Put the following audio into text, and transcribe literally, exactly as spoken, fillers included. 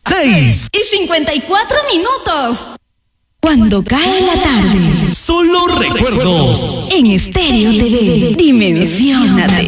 seis y cincuenta y cuatro minutos. Cuando cae la tarde, solo recuerdos en Estéreo T V. Dimensiónate.